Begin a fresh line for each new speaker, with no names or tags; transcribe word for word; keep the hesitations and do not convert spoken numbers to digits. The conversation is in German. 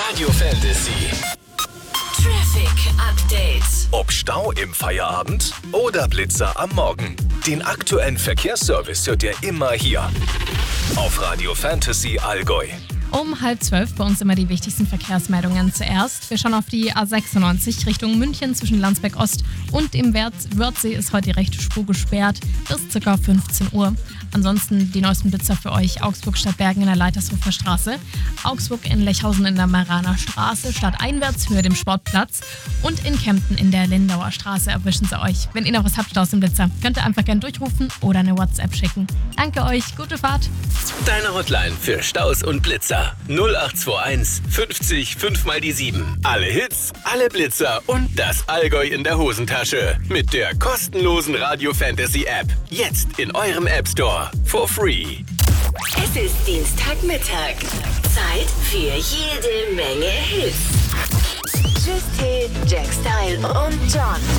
Radio Fantasy.
Traffic Update.
Ob Stau im Feierabend oder Blitzer am Morgen. Den aktuellen Verkehrsservice hört ihr immer hier. Auf Radio Fantasy Allgäu.
Um halb zwölf bei uns immer die wichtigsten Verkehrsmeldungen zuerst. Wir schauen auf die A sechsundneunzig Richtung München zwischen Landsberg Ost und dem Wörthsee ist heute die rechte Spur gesperrt bis ca. fünfzehn Uhr. Ansonsten die neuesten Blitzer für euch. Augsburg Stadtbergen in der Leitershofer Straße, Augsburg in Lechhausen in der Maraner Straße, stadteinwärts Höhe dem Sportplatz und in Kempten in der Lindauer Straße erwischen sie euch. Wenn ihr noch was habt aus dem Blitzer, könnt ihr einfach gerne durchrufen oder eine WhatsApp schicken. Danke euch, gute Fahrt.
Deine Hotline für Staus und Blitzer. null acht zwei eins fünfzig fünf mal die sieben. Alle Hits, alle Blitzer und das Allgäu in der Hosentasche. Mit der kostenlosen Radio Fantasy App. Jetzt in eurem App Store. For free.
Es ist Dienstagmittag. Zeit für jede Menge Hits. Tschüss, Jack Style und John.